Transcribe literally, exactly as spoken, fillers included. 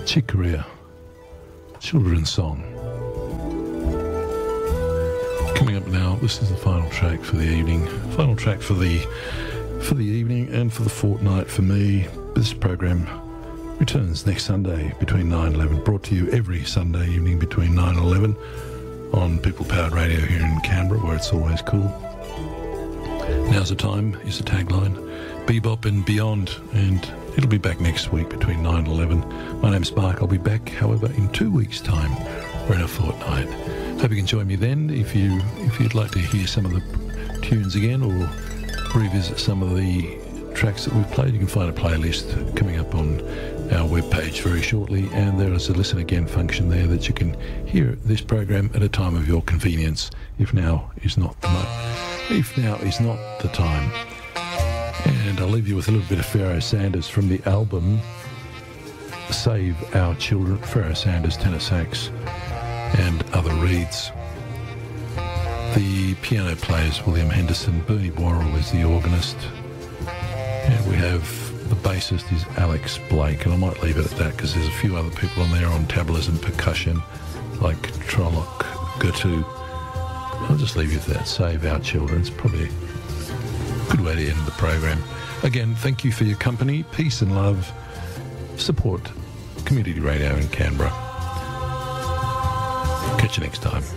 Chick Corea, Children's Song. Coming up now, this is the final track for the evening. Final track for the for the evening and for the fortnight for me. This program returns next Sunday between nine and eleven. Brought to you every Sunday evening between nine and eleven on People Powered Radio here in Canberra, where it's always cool. Now's the time is the tagline. Bebop and beyond. And it'll be back next week between nine and eleven. My name's Mark. I'll be back, however, in two weeks' time. We're in a fortnight. Hope you can join me then if, you, if you'd like to hear some of the tunes again or revisit some of the tracks that we've played. You can find a playlist coming up on our webpage very shortly, and there is a listen again function there that you can hear this program at a time of your convenience, if now is not the mo- if now is not the time. And I'll leave you with a little bit of Pharoah Sanders from the album Save Our Children. Pharoah Sanders, tenor sax, and other reeds. The piano players, William Henderson. Bernie Worrell is the organist. And we have the bassist is Alex Blake. And I might leave it at that because there's a few other people on there on tablas and percussion, like Trolloc Gertu. I'll just leave you with that. Save Our Children. It's probably a good way to end the program. Again, thank you for your company. Peace and love. Support Community Radio in Canberra. Catch you next time.